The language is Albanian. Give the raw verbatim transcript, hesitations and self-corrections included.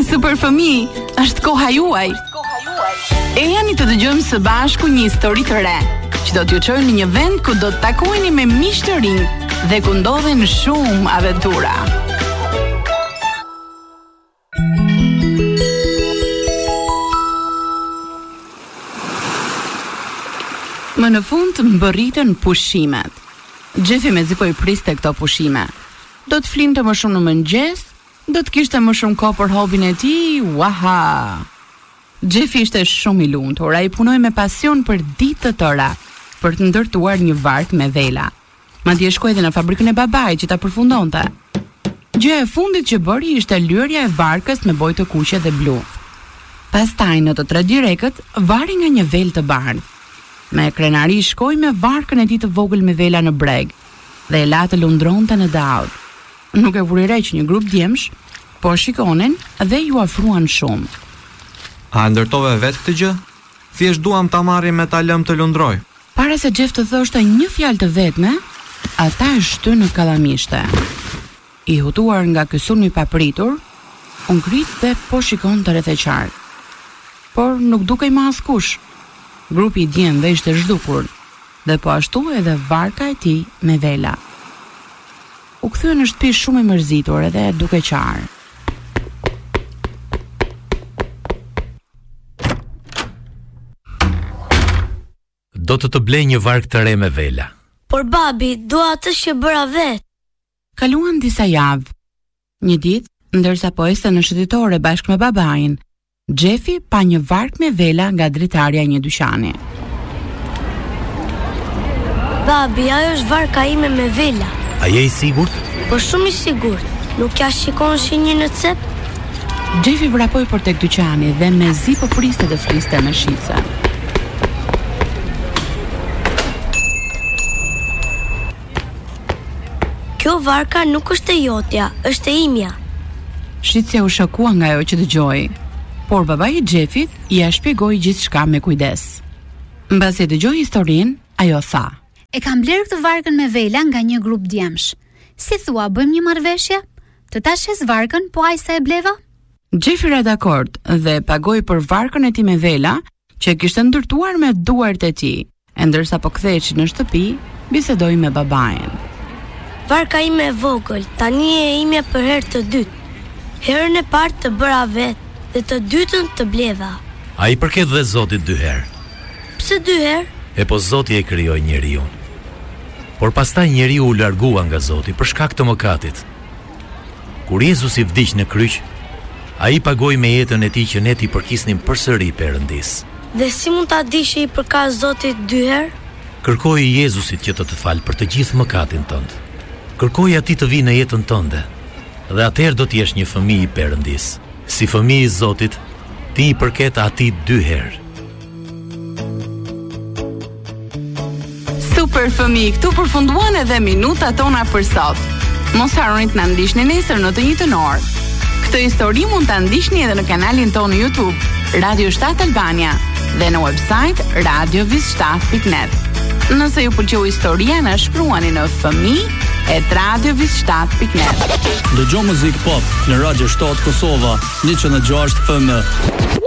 Super fëmijë, është koha juaj. E jani të dëgjojmë së bashku një histori të re, që do t'ju çojë në një vend ku do të takoheni me miq të rinj dhe ku ndodhen shumë aventura. Më në fund mbërritën pushimet. Xhefi mezi po i priste këto pushime. Do të flinte më shumë në mëngjes, do të kishte më shumë kohë për hobin e tij. Waha. Xhefi ishte shumë i lumtur, ai punoi me pasion për ditë të tëra për të ndërtuar një vark me vela. Madje shkoi edhe në fabrikën e babait që ta përfundonte. Gjëja e fundit që bëri ishte lyerja e varkës me bojë të kuqe dhe blu. Pastaj në të tre direkët vari nga një velë të bardhë. Me krenari shkoi me varkën e tij të vogël me vela në breg dhe e la të lundronte në daud. Nuk e vuri re që një grup djemsh po shikonin dhe ju afruan shumë. A ndërtove vetë këtë gjë? Thjesht duam ta marrim me ta lëm të lundroj. Para se Xhef të thoshte një fjalë të vetme, ata e shtyn në kallamishte. I hutuar nga ky sulm i papritur, u ngrit dhe po shikonte rreth e qark. Por nuk dukej më askush. Grupi i djemve ishte zhdukur dhe po ashtu edhe varka e tij me vela. U kthye në shtëpi shumë i mërzitur edhe duke qarë. Do të të blej një vark të re me vela. Por babi, dua atë që bëra vet. Kaluan disa javë. Një ditë, ndërsa po iste në shëtitore bashkë me babain, Xhefi pa një vark me vela nga dritarja një dyqani. Babi, ajo është varka ime me vela. A je i sigurt? Po shumë i sigurt. Nuk ja shikon shinjë në cep? Xhefi vrapoi për tek dyqani dhe mezi po priste të fliste me shice. Kjo varka nuk është e jotja, është e imja. Shitja u shokua nga ajo që dëgjoi, por babai i Xhefit ia shpjegoi gjithçka me kujdes. Mbasi e dëgjoi historinë, ajo tha: E kam bler këtë varkën me vela nga një grup djemsh. Si thua, bëjmë një marrëveshje? Të ta shes varkën, po ai sa e bleva? Xhefi ra dakord dhe pagoi për varkën e tij me vela që kishte ndërtuar me duart e tij. E ndërsa po ktheheshi në shtëpi, bisedoi me babain. Varka ime e vogël, tani e imja për herë të dytë. Herën e parë të bëra vet dhe të dytën të bleva. A i përket dhe Zotit dy herë. Pse dy herë? E po Zoti e krijoi njeriu. Por pastaj njeriu u largua nga Zoti për shkak të mëkatit. Kur Jezusi vdiq në kryq, ai pagoi me jetën e tij që ne ti përkisnim përsëri Perëndis. Dhe si mund ta di që i përka Zotit dy herë? Kërkoi Jezusit që të të falë për të gjithë mëkatin tënd. Kërkoi atij të vijë në jetën tënde. Dhe atëherë do të jesh një fëmijë i Perëndis. Si fëmijë i Zotit, ti i përket atij dy herë. Super fëmijë, këtu përfunduan edhe minutat tona për sot. Mos harroni të na ndiqni nesër në të njëjtën orë. Këtë histori mund ta ndiqni edhe në kanalin tonë në YouTube, Radio shtat Albania, dhe në website radio vis shtat pikë net. Nëse ju pëlqeu historia, na shkruani në fëmijë et radio vis shtat pikë net. Dëgjoj muzikë pop në Radio shtat Kosova, një që në gjashtë F M.